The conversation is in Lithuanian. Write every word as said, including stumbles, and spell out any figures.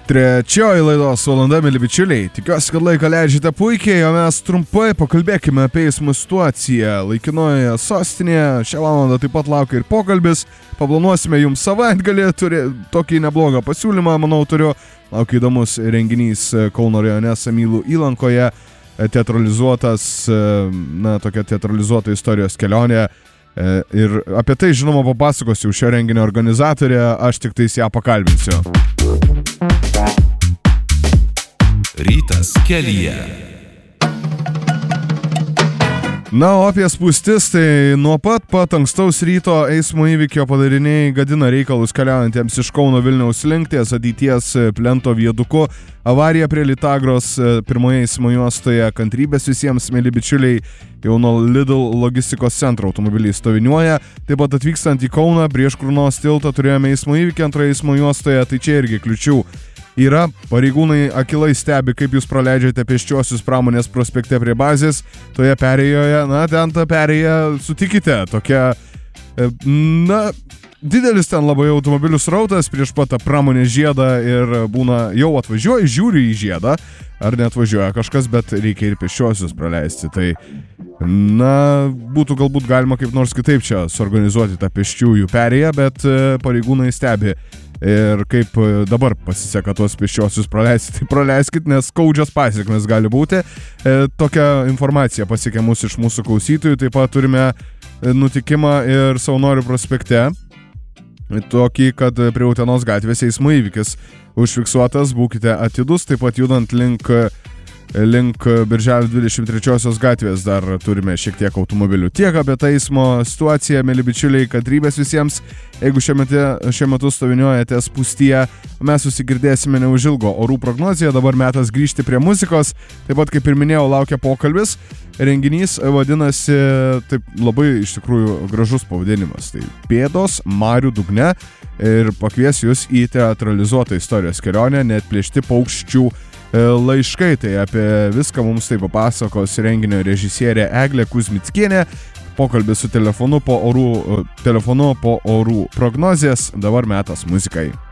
Trečioji laidos valanda, mėly bičiuliai. Tikiuosi, kad laiką leidžiate puikiai, o mes trumpai pakalbėkime apie eismo situaciją. Laikinoje sostinėje šią valandą taip pat laukia ir pokalbis. Paplanuosime jums savaitgalį, turi tokį neblogą pasiūlymą, manau, turiu. Laukia įdomus renginys Kauno rajone Samylų įlankoje, teatralizuotas, na, tokia teatralizuota istorijos kelionė. Ir apie tai, žinoma, papasakosiu šio renginio organizatorė, aš tik tais ją pakalbinsiu. Rytas kelyje. Na, o apie spūstis, tai nuo pat pat ankstaus ryto eismo įvykio padariniai gadina reikalus keliaujantiems iš Kauno Vilniaus link ties ateities plento viaduku. Avarija prie Litagros pirmoje eismo juostoje, kantrybės visiems, mėly bičiuliai, jau nuo Lidl logistikos centro automobiliai stoviniuoja. Taip pat atvykstant į Kauną prieš Krūnos tiltą turėjome eismo įvykį antroje eismo juostoje, tai čia irgi kliučių yra. Pareigūnai akilai stebi, kaip jūs praleidžiate pėsčiuosius Pramonės prospekte prie bazės, toje perėjoje, na, ten tą perėją sutikite, tokia, na, didelis ten labai automobilių srautas prieš pat tą Pramonės žiedą ir būna, jau atvažiuoja, žiūri į žiedą, ar neatvažiuoja kažkas, bet reikia ir pėsčiuosius praleisti, tai, na, būtų galbūt galima kaip nors kitaip čia suorganizuoti tą pėsčiųjų perėją, bet pareigūnai stebi. Ir kaip dabar pasiseka tuos pėsčiuosius praleisti, tai praleiskit, nes skaudžios pasiekmes gali būti. E, tokia informacija pasiekė mus iš mūsų klausytojų. Taip pat turime nutikimą ir Savanorių prospekte. Tokį, kad prie Utenos gatvės eismo įvykis užfiksuotas, būkite atidus. Taip pat judant link, link Birželio dvidešimt trečiosios gatvės dar turime šiek tiek automobilių. Tiek apie tą eismo situaciją, mėly bičiuliai, kantrybės visiems. Jeigu šiuo metu, šiuo metu stoviniuojate spūstyje, mes susigirdėsime neužilgo orų prognozėje. Dabar metas grįžti prie muzikos. Taip pat, kaip ir minėjau, laukia pokalbis. Renginys vadinasi, taip labai iš tikrųjų gražus pavadinimas. Tai Pėdos marių dugne ir pakvies jūs į teatralizuotą istorijos kelionę, net plėšti paukščių laiškai. Tai apie viską mums tai papasakos renginio režisierė Eglė Kuzmickienė. Pokalbis su telefonu po orų, telefonu po orų prognozės. Dabar metas muzikai.